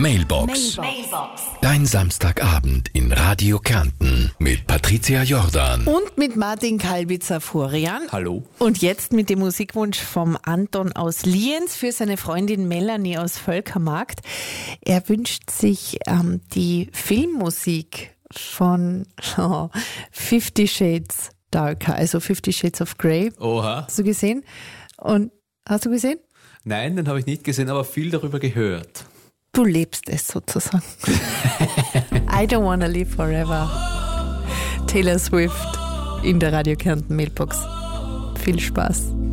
Mailbox. Dein Samstagabend in Radio Kärnten mit Patricia Jordan. Und mit Martin Kalbitzer-Furian. Hallo. Und jetzt mit dem Musikwunsch vom Anton aus Lienz für seine Freundin Melanie aus Völkermarkt. Er wünscht sich die Filmmusik von 50 Shades Darker, also 50 Shades of Grey. Oha. Hast du gesehen? Hast du gesehen? Nein, den habe ich nicht gesehen, aber viel darüber gehört. Du lebst es sozusagen. I don't wanna live forever. Taylor Swift in der Radio Kärnten Mailbox. Viel Spaß.